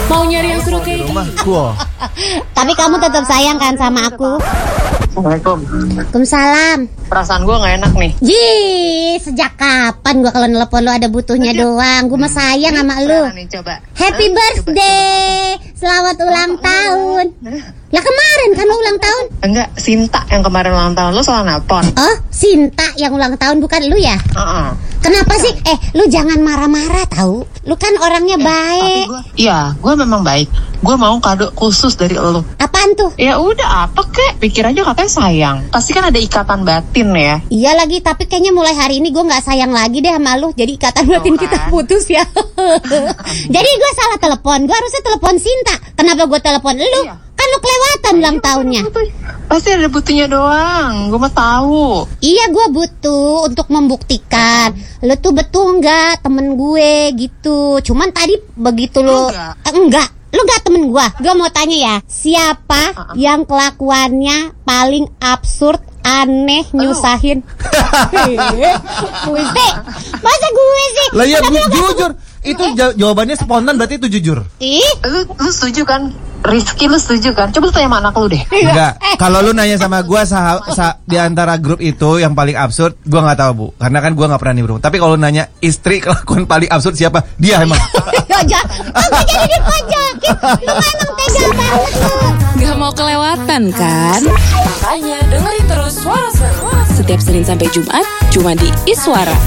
Mau nyari yang seru kayak rumah gua. Tapi kamu tetap sayang kan sama aku? Assalamualaikum. Waalaikumsalam. Perasaan gue gak enak nih. Sejak kapan gua kalau nelpon lu ada butuhnya doang? Gua mah sayang sama lu. Nih, coba. Happy birthday. Selamat ulang tahun. Lah kemarin kan lu ulang tahun? Enggak, Sinta yang kemarin ulang tahun. Lo salah nelpon. Oh, Sinta yang ulang tahun bukan lu ya? Kenapa sih? Lu jangan marah-marah tahu. Lu kan orangnya baik. Gue memang baik. Gue mau kado khusus dari lo. Apaan tuh? Ya udah, apa kek? Pikir aja katanya sayang. Pasti kan ada ikatan batin ya. Iya lagi, tapi kayaknya mulai hari ini gue nggak sayang lagi deh sama lu. Jadi ikatan batin kita putus ya. Jadi gue salah telepon. Gue harusnya telepon Sinta. Kenapa gue telepon lu? Iya. Kan lu kelewatan ulang tahunnya. Pasti ada butuhnya doang. Gue mah tahu. Iya, gue butuh untuk membuktikan lu tuh betul nggak temen gue gitu. Cuman tadi begitu lu enggak. Lu gak temen gua mau tanya ya, siapa yang kelakuannya paling absurd, aneh, nyusahin? Gue sih, masa gue sih? Lah ya jujur, itu jawabannya spontan berarti itu jujur. Lu setuju kan? Rizky, lu setuju kan? Coba lu tanya sama anak lu deh. Enggak, kalau lu nanya sama gua di antara grup itu yang paling absurd, gua nggak tahu Bu, karena kan gua nggak pernah nimbrung. Tapi kalau nanya istri kelakuan paling absurd siapa? Dia emang. Aku jadi dipajakin. Lu emang tega banget lu. Gak mau kelewatan kan? Makanya dengerin terus Suara Seru setiap Senin sampai Jumat cuma di Iswara.